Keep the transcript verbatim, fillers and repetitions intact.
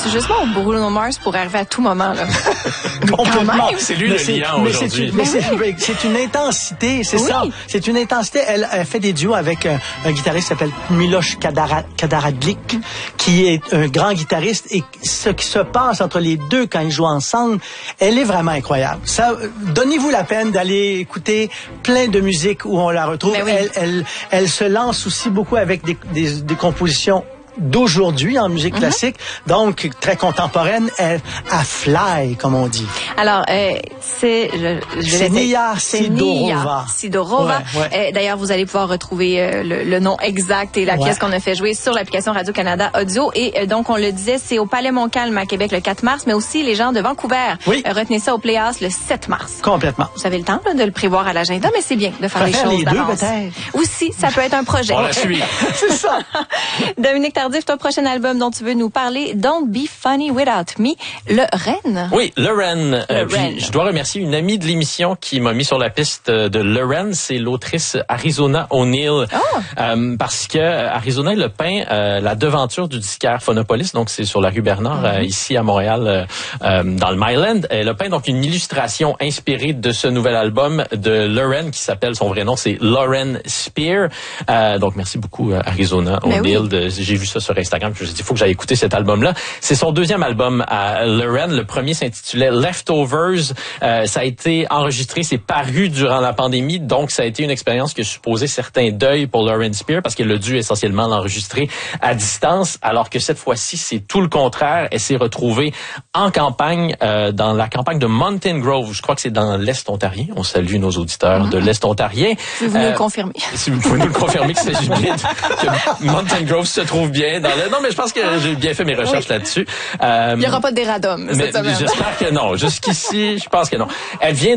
C'est justement où Bruno Mars pourrait arriver à tout moment, là. Complètement. C'est lui mais le liant aujourd'hui. Mais c'est une, c'est une intensité, c'est oui. ça. C'est une intensité. Elle, elle fait des duos avec un, un guitariste qui s'appelle Miloš Kadara, Karadzic, qui est un grand guitariste. Et ce qui se passe entre les deux quand ils jouent ensemble, elle est vraiment incroyable. Ça, donnez-vous la peine d'aller écouter plein de musique où on la retrouve. Oui. Elle, elle, elle se lance aussi beaucoup avec des, des, des compositions d'aujourd'hui en musique mm-hmm. classique, donc très contemporaine, elle, à fly, comme on dit. Alors, euh, c'est... Je, je c'est Nia Sidorova. Sidorova. Ouais, ouais. Euh, d'ailleurs, vous allez pouvoir retrouver euh, le, le nom exact et la ouais. pièce qu'on a fait jouer sur l'application Radio-Canada Audio. Et euh, donc, on le disait, c'est au Palais Montcalm à Québec le quatre mars, mais aussi les gens de Vancouver. Oui. Euh, retenez ça au Playhouse le sept mars. Complètement. Vous avez le temps là, de le prévoir à l'agenda, mais c'est bien de faire les choses les d'avance. deux, peut-être. Aussi, ça peut être un projet. On la suit. C'est ça. Dominique Tardif, ton prochain album dont tu veux nous parler, Don't Be Funny Without Me, Le Ren. Oui, Le Ren. Le euh, Ren. Je dois remercier une amie de l'émission qui m'a mis sur la piste de Le Ren, c'est l'autrice Arizona O'Neill. Oh. Euh, parce que Arizona, elle a peint euh, la devanture du disquaire Phonopolis, donc c'est sur la rue Bernard, mm-hmm. euh, ici à Montréal, euh, euh, dans le Myland. Elle a peint donc une illustration inspirée de ce nouvel album de Lauren, qui s'appelle, son vrai nom, c'est Lauren Spear. Euh, donc merci beaucoup Arizona O'Neill. Oui. De, j'ai vu ça sur Instagram, je me suis dit, il faut que j'aille écouter cet album-là. C'est son deuxième album à Lauren. Le premier s'intitulait Leftovers. Euh, ça a été enregistré, c'est paru durant la pandémie, donc ça a été une expérience qui a supposé certains deuils pour Lauren Spear, parce qu'elle a dû essentiellement l'enregistrer à distance, alors que cette fois-ci, c'est tout le contraire. Elle s'est retrouvée en campagne, euh, dans la campagne de Mountain Grove. Je crois que c'est dans l'Est ontarien. On salue nos auditeurs mm-hmm. de l'Est ontarien. Si vous euh, nous le confirmez. Si vous pouvez nous le confirmer, que c'est bien, que Mountain Grove se trouve bien dans le... Non, mais je pense que j'ai bien fait mes recherches oui. là-dessus. Euh, Il n'y aura pas de déradum cette semaine. J'espère que non. Jusqu'ici, je pense que non. Elle vient